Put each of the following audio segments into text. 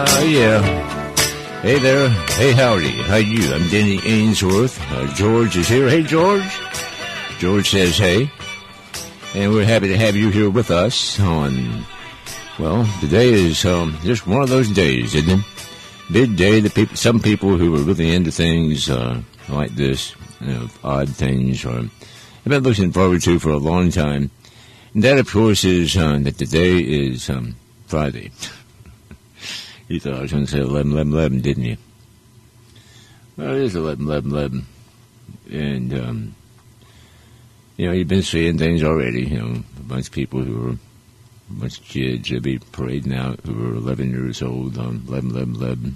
Yeah. Hey there. Hey, howdy. How you? I'm Denny Ainsworth. George is here. Hey, George. George says hey. And we're happy to have you here with us on, well, today is just one of those days, isn't it? Midday, some people who are really into things like this, odd things, or I've been looking forward to for a long time. And that, of course, is that today is Friday. You thought I was going to say 11/11/11, didn't you? Well, it is 11/11/11. And, you've been seeing things already. A bunch of people a bunch of kids, they'll be parading out who are 11 years old on 11/11/11.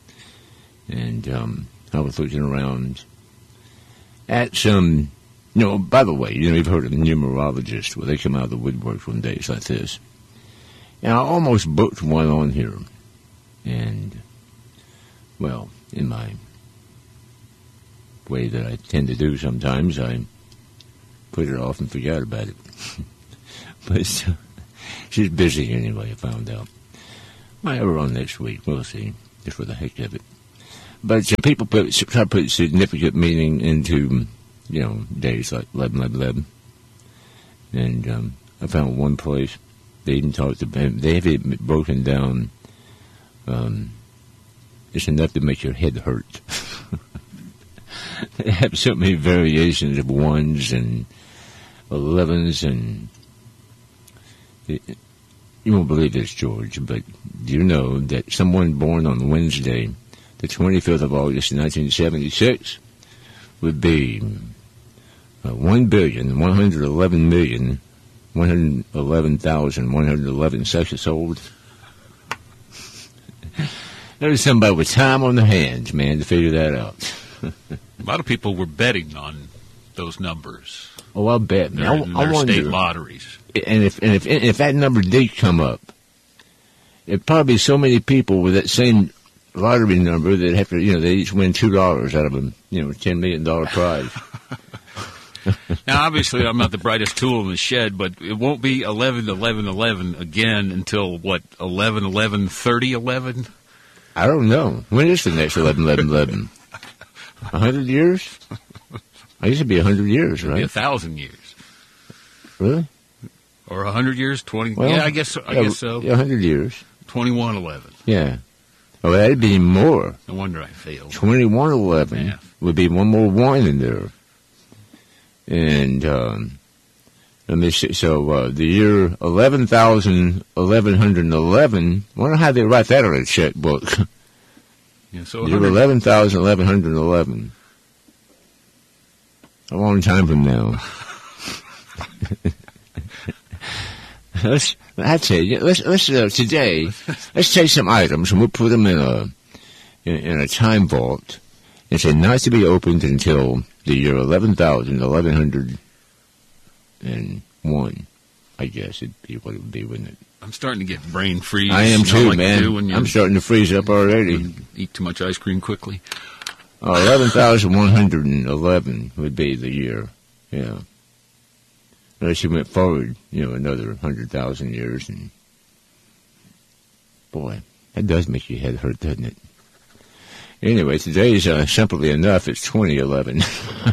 And I was looking around at some, by the way, you've heard of the numerologists, where they come out of the woodwork on days like this. And I almost booked one on here. And, well, in my way that I tend to do sometimes, I put it off and forgot about it. But she's busy anyway, I found out. Might have her on next week, we'll see, just for the heck of it. But people try to put significant meaning into, days like 11/11/11. And I found one place, they even talked about, they have it broken down. It's enough to make your head hurt. They have so many variations of 1s and 11s, and you won't believe this, George, but do you know that someone born on Wednesday, the 25th of August, 1976, would be 1,111,111,111 seconds old? There's somebody with time on their hands, man, to figure that out. A lot of people were betting on those numbers. Oh, I'll bet, man. I wonder, state lotteries. And if that number did come up, it'd probably be so many people with that same lottery number that have to, they each win $2 out of a, $10 million prize. Now, obviously, I'm not the brightest tool in the shed, but it won't be 11/11/11 again until, 11/11/30/11? I don't know. When is the next 11/11/11? 100 years? I used to be 100 years, right? It'd be 1,000 years. Really? Or 100 years? 20? Well, yeah, I guess so. Yeah, 100 years. 21/11. Yeah. Oh, that'd be more. No wonder I failed. 21/11 would be one more 1 in there. And let me see. So the year 11,1111. I wonder how they write that on a checkbook. Yeah, so year 11,1111. A long time from now. Let's today. Let's take some items and we'll put them in a time vault. And say not to be opened until the year 11,1101, I guess it'd be what it would be, wouldn't it? I'm starting to get brain freeze. I am too, like man. I'm starting to freeze up already. You eat too much ice cream quickly. 11,111 would be the year, yeah. Unless you went forward, another 100,000 years. And boy, that does make your head hurt, doesn't it? Anyway, today's simply enough, it's 2011.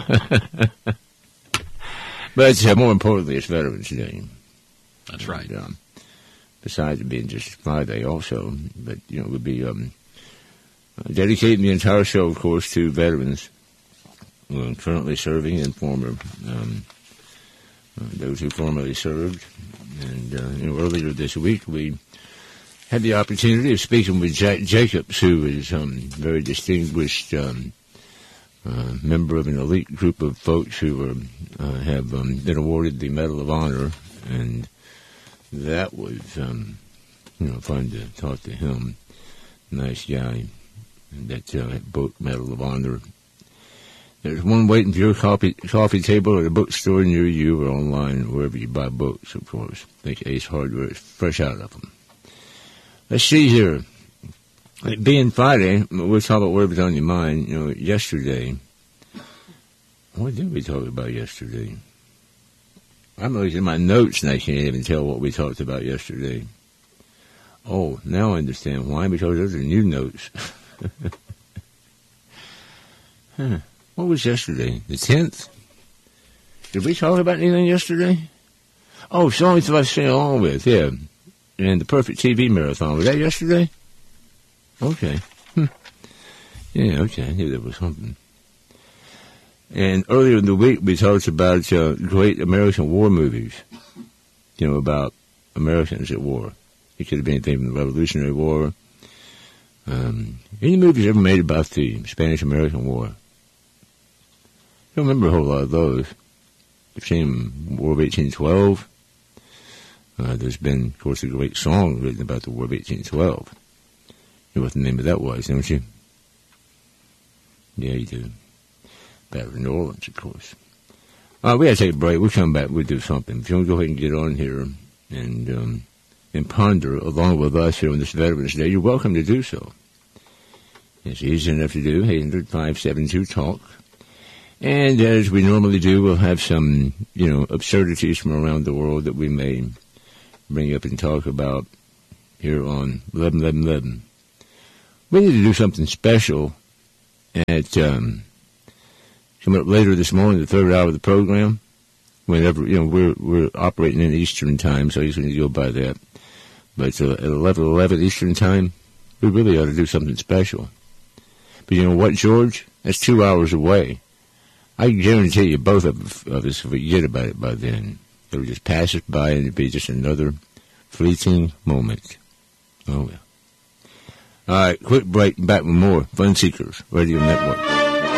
But more importantly, it's Veterans Day. That's right. And, besides it being just Friday also, but, we'll be dedicating the entire show, of course, to veterans currently serving and former, those who formerly served. And earlier this week, we had the opportunity of speaking with Jack Jacobs, who is a very distinguished member of an elite group of folks who have been awarded the Medal of Honor, and that was fun to talk to him. Nice guy. That book, Medal of Honor. There's one waiting for your coffee table at a bookstore near you or online, wherever you buy books, of course. I think Ace Hardware is fresh out of them. Let's see here. It being Friday, we'll talk about whatever's on your mind. Yesterday, what did we talk about yesterday? I'm looking at my notes and I can't even tell what we talked about yesterday. Oh, now I understand why, because those are new notes. What was yesterday? The 10th? Did we talk about anything yesterday? Oh, songs that I sing along with, yeah. And the Perfect TV Marathon. Was that yesterday? Okay. Yeah, okay. I knew there was something. And earlier in the week, we talked about great American war movies. About Americans at war. It could have been anything from the Revolutionary War. Any movies ever made about the Spanish-American War? I don't remember a whole lot of those. I've seen War of 1812. There's been, of course, a great song written about the War of 1812. You know what the name of that was, don't you? Yeah, you do. Battle of New Orleans, of course. We got to take a break. We'll come back. We'll do something. If you want to go ahead and get on here and ponder along with us here on this Veterans Day, you're welcome to do so. It's easy enough to do. 800-572-TALK. And as we normally do, we'll have some, absurdities from around the world that we may bring up and talk about here on 11-11-11. We need to do something special at coming up later this morning, the third hour of the program. Whenever, we're operating in Eastern time, so I usually go by that. But at 11:11 Eastern time, we really ought to do something special. But you know what, George? That's 2 hours away. I can guarantee you both of us forget about it by then. It'll just pass us by and it'll be just another fleeting moment. Oh, well. All right, quick break. Back with more Fun Seekers Radio Network.